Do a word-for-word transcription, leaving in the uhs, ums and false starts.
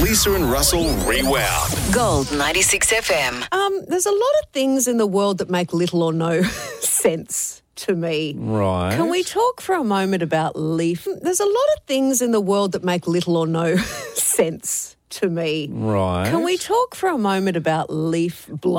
Lisa and Russell Rewound. Gold ninety-six F M. Um, there's a lot of things in the world that make little or no sense to me. Right. Can we talk for a moment about leaf? There's a lot of things in the world that make little or no sense to me. Right. Can we talk for a moment about leaf blow?